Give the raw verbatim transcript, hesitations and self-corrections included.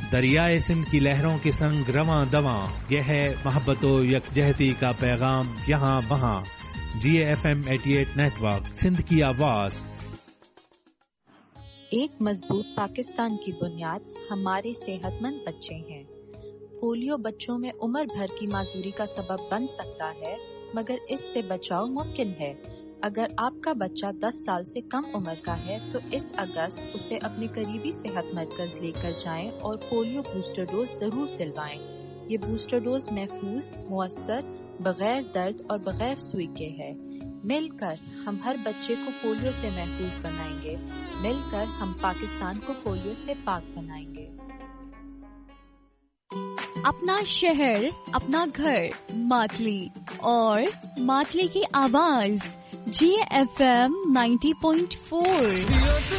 दरियाए सिंध की लहरों के संग रवां दवां, यह है मोहब्बतो यकजहती का पैगाम यहाँ वहाँ। जी एफ एम अठासी नेटवर्क, सिंध की आवाज। एक मजबूत पाकिस्तान की बुनियाद हमारे सेहतमंद बच्चे हैं। पोलियो बच्चों में उम्र भर की माजूरी का सबब बन सकता है, मगर इससे बचाव मुमकिन है। अगर आपका बच्चा दस साल से कम उम्र का है तो इस अगस्त उसे अपने करीबी सेहत मरकज लेकर जाएं और पोलियो बूस्टर डोज जरूर दिलवाएं। ये बूस्टर डोज महफूज, मुअस्सर, बगैर दर्द और बगैर सुई के है। मिलकर हम हर बच्चे को पोलियो से महफूज बनाएंगे। मिलकर हम पाकिस्तान को पोलियो से पाक बनाएंगे। अपना शहर, अपना घर, मातली और मातली की आवाज जी F M ninety point four.